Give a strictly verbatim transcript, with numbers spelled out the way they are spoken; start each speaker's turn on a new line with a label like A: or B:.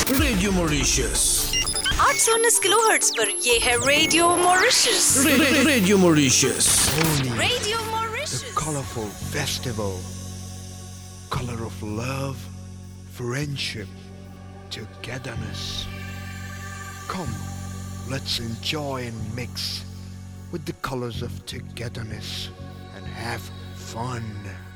A: Radio Mauritius
B: आठ सौ उन्नीस किलोहर्ट्ज पर ये है रेडियो मॉरिशस।
A: रे, रे, radio Mauritius
B: radio
C: The
B: Mauritius.
C: colorful festival, color of love, friendship, togetherness. Come, let's enjoy and mix with the colors of togetherness and have fun.